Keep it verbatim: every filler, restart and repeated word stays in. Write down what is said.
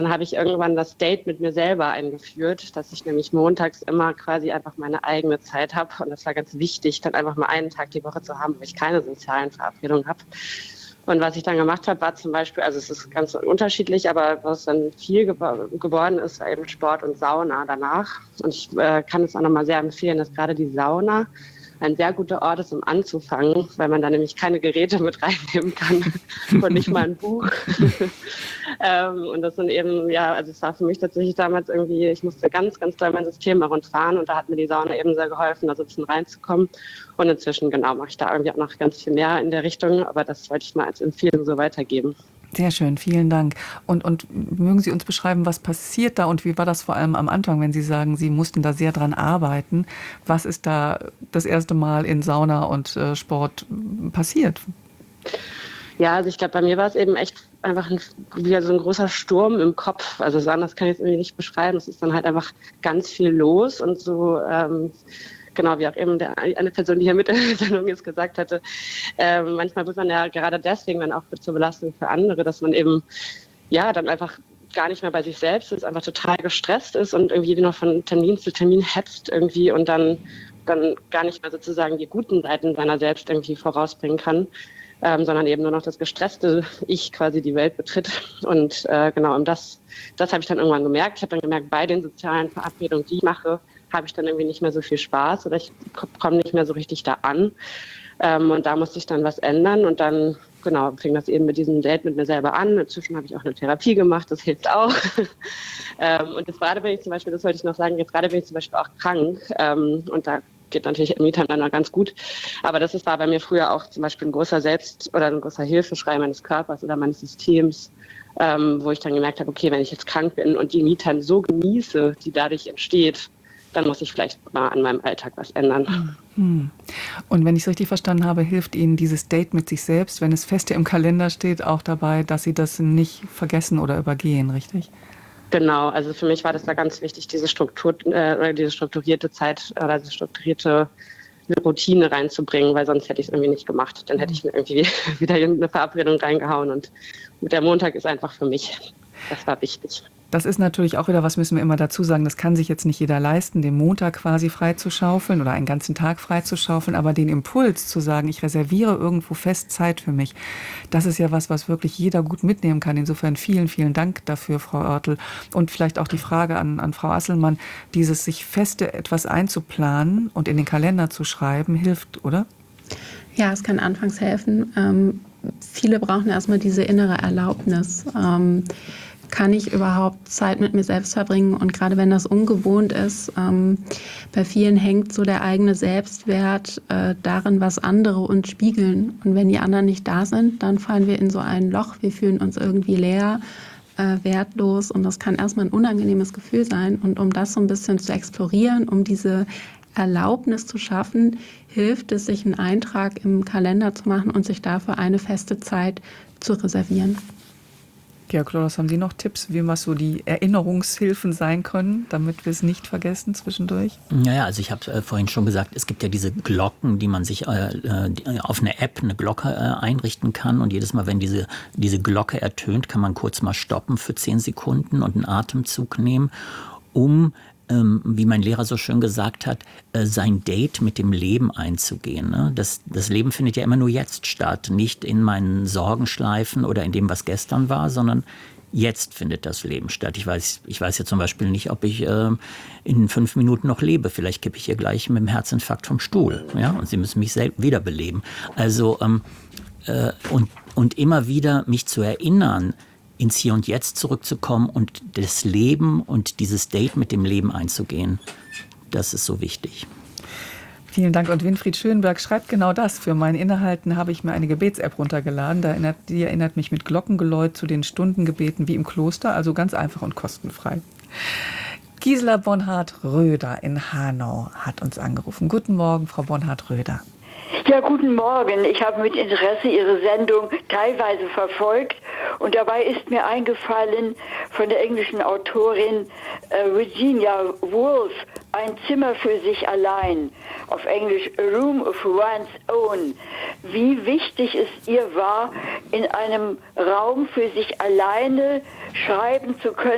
Dann habe ich irgendwann das Date mit mir selber eingeführt, dass ich nämlich montags immer quasi einfach meine eigene Zeit habe. Und das war ganz wichtig, dann einfach mal einen Tag die Woche zu haben, wo ich keine sozialen Verabredungen habe. Und was ich dann gemacht habe, war zum Beispiel, also es ist ganz unterschiedlich, aber was dann viel ge- geworden ist, war eben Sport und Sauna danach. Und ich äh, kann es auch nochmal sehr empfehlen, dass gerade die Sauna ein sehr guter Ort ist, um anzufangen, weil man da nämlich keine Geräte mit reinnehmen kann und nicht mal ein Buch. ähm, und das sind eben, ja, also es war für mich tatsächlich damals irgendwie, ich musste ganz, ganz doll mein System mal runterfahren und da hat mir die Sauna eben sehr geholfen, da so ein bisschen reinzukommen. Und inzwischen, genau, mache ich da irgendwie auch noch ganz viel mehr in der Richtung, aber das wollte ich mal als Empfehlung so weitergeben. Sehr schön, vielen Dank. Und, und mögen Sie uns beschreiben, was passiert da und wie war das vor allem am Anfang, wenn Sie sagen, Sie mussten da sehr dran arbeiten? Was ist da das erste Mal in Sauna und äh, Sport passiert? Ja, also ich glaube, bei mir war es eben echt einfach ein, wieder so ein großer Sturm im Kopf. Also so anders kann ich es irgendwie nicht beschreiben. Es ist dann halt einfach ganz viel los und so, ähm, genau wie auch eben der, eine Person, die hier mit in der Sendung jetzt gesagt hatte, äh, manchmal wird man ja gerade deswegen dann auch zur Belastung für andere, dass man eben ja dann einfach gar nicht mehr bei sich selbst ist, einfach total gestresst ist und irgendwie nur von Termin zu Termin hetzt irgendwie und dann, dann gar nicht mehr sozusagen die guten Seiten seiner selbst irgendwie vorausbringen kann. Ähm, sondern eben nur noch das gestresste Ich quasi die Welt betritt. Und äh, genau, und das, das habe ich dann irgendwann gemerkt. Ich habe dann gemerkt, bei den sozialen Verabredungen, die ich mache, habe ich dann irgendwie nicht mehr so viel Spaß oder ich komme nicht mehr so richtig da an. Ähm, und da musste ich dann was ändern und dann, genau, fing das eben mit diesem Date mit mir selber an. Inzwischen habe ich auch eine Therapie gemacht, das hilft auch. ähm, und jetzt gerade bin ich zum Beispiel, das wollte ich noch sagen, jetzt gerade bin ich zum Beispiel auch krank ähm, und da geht natürlich Me-Time dann noch ganz gut. Aber das ist, war bei mir früher auch zum Beispiel ein großer Selbst- oder ein großer Hilfeschrei meines Körpers oder meines Systems, ähm, wo ich dann gemerkt habe, okay, wenn ich jetzt krank bin und die Me-Time so genieße, die dadurch entsteht, dann muss ich vielleicht mal an meinem Alltag was ändern. Hm. Und wenn ich es richtig verstanden habe, hilft Ihnen dieses Date mit sich selbst, wenn es fest im Kalender steht, auch dabei, dass Sie das nicht vergessen oder übergehen, richtig? Genau, also für mich war das da ganz wichtig, diese Struktur, äh, oder diese strukturierte Zeit oder diese strukturierte Routine reinzubringen, weil sonst hätte ich es irgendwie nicht gemacht. Dann hätte ich mir irgendwie wieder eine Verabredung reingehauen und der Montag ist einfach für mich. Das war wichtig. Das ist natürlich auch wieder, was müssen wir immer dazu sagen, das kann sich jetzt nicht jeder leisten, den Montag quasi freizuschaufeln oder einen ganzen Tag freizuschaufeln, aber den Impuls zu sagen, ich reserviere irgendwo fest Zeit für mich, das ist ja was, was wirklich jeder gut mitnehmen kann. Insofern vielen, vielen Dank dafür, Frau Oertel. Und vielleicht auch die Frage an, an Frau Asselmann, dieses sich feste etwas einzuplanen und in den Kalender zu schreiben, hilft, oder? Ja, es kann anfangs helfen. Ähm, viele brauchen erstmal diese innere Erlaubnis. Ähm, kann ich überhaupt Zeit mit mir selbst verbringen? Und gerade wenn das ungewohnt ist, ähm, bei vielen hängt so der eigene Selbstwert äh, darin, was andere uns spiegeln. Und wenn die anderen nicht da sind, dann fallen wir in so ein Loch. Wir fühlen uns irgendwie leer, äh, wertlos. Und das kann erstmal ein unangenehmes Gefühl sein. Und um das so ein bisschen zu explorieren, um diese Erlaubnis zu schaffen, hilft es, sich einen Eintrag im Kalender zu machen und sich dafür eine feste Zeit zu reservieren. Georg Klodos, haben Sie noch Tipps, wie was so die Erinnerungshilfen sein können, damit wir es nicht vergessen zwischendurch? Naja, also ich habe äh, vorhin schon gesagt, es gibt ja diese Glocken, die man sich äh, die, auf eine App, eine Glocke äh, einrichten kann. Und jedes Mal, wenn diese, diese Glocke ertönt, kann man kurz mal stoppen für zehn Sekunden und einen Atemzug nehmen, um wie mein Lehrer so schön gesagt hat, sein Date mit dem Leben einzugehen. Das, das Leben findet ja immer nur jetzt statt, nicht in meinen Sorgenschleifen oder in dem, was gestern war, sondern jetzt findet das Leben statt. Ich weiß, ich weiß ja zum Beispiel nicht, ob ich äh, in fünf Minuten noch lebe. Vielleicht kippe ich hier gleich mit dem Herzinfarkt vom Stuhl. Ja? Und Sie müssen mich selbst wiederbeleben. Also, ähm, äh, und, und immer wieder mich zu erinnern, ins Hier und Jetzt zurückzukommen und das Leben und dieses Date mit dem Leben einzugehen. Das ist so wichtig. Vielen Dank. Und Winfried Schönberg schreibt genau das. Für mein Innehalten habe ich mir eine Gebets-App runtergeladen. Da erinnert, die erinnert mich mit Glockengeläut zu den Stundengebeten wie im Kloster, also ganz einfach und kostenfrei. Gisela Bonhardt-Röder in Hanau hat uns angerufen. Guten Morgen, Frau Bonhardt-Röder. Ja, guten Morgen. Ich habe mit Interesse Ihre Sendung teilweise verfolgt und dabei ist mir eingefallen von der englischen Autorin äh, Virginia Woolf, Ein Zimmer für sich allein, auf Englisch A Room of One's Own. Wie wichtig es ihr war, in einem Raum für sich alleine schreiben zu können,